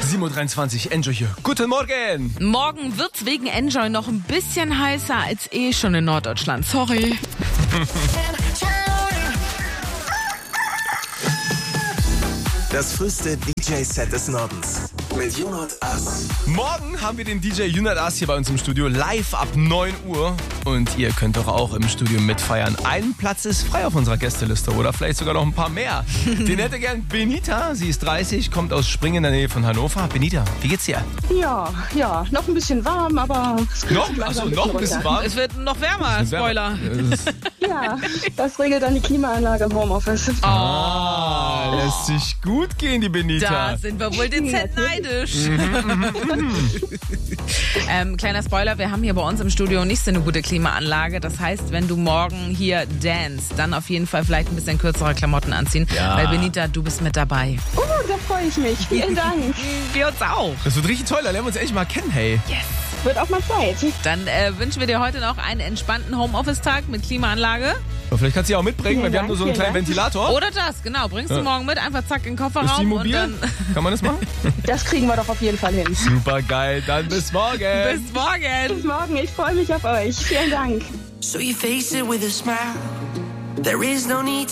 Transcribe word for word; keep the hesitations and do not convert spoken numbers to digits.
sieben Uhr dreiundzwanzig, Enjoy hier. Guten Morgen! Morgen wird's wegen Enjoy noch ein bisschen heißer als eh schon in Norddeutschland. Sorry. Das früheste D J-Set des Nordens mit Junot Ass. Morgen haben wir den D J Junot Ass hier bei uns im Studio, live ab neun Uhr. Und ihr könnt doch auch im Studio mitfeiern. Ein Platz ist frei auf unserer Gästeliste oder vielleicht sogar noch ein paar mehr. Den hätte gern Benita, sie ist dreißig, kommt aus Springen in der Nähe von Hannover. Benita, wie geht's dir? Ja, ja, noch ein bisschen warm, aber es geht Noch? langsam Also noch ein bisschen runter. warm? Es wird noch wärmer, Spoiler. Ja, das regelt dann die Klimaanlage im Homeoffice. Ah, lässt sich gut gehen, die Benita. Da sind wir wohl dezent neidisch. ähm, kleiner Spoiler, wir haben hier bei uns im Studio nicht so eine gute Klimaanlage. Das heißt, wenn du morgen hier dance, dann auf jeden Fall vielleicht ein bisschen kürzere Klamotten anziehen. Ja. Weil Benita, du bist mit dabei. Oh, da freue ich mich. Vielen Dank. Wir uns auch. Das wird richtig toll, da lernen wir uns echt mal kennen, hey. Yes. Wird auch mal Zeit. Dann äh, wünschen wir dir heute noch einen entspannten Homeoffice-Tag mit Klimaanlage. Aber vielleicht kannst du ja auch mitbringen, Vielen weil wir haben nur so einen Dank, kleinen vielen Ventilator. Oder das, genau. Bringst Ja. du morgen mit, einfach zack in den Ist die Kofferraum und mobil? dann Kann man das machen? Das kriegen wir doch auf jeden Fall hin. Super geil, dann bis morgen. bis morgen. Bis morgen. Ich freue mich auf euch. Vielen Dank. So you face it with a smile. There is no need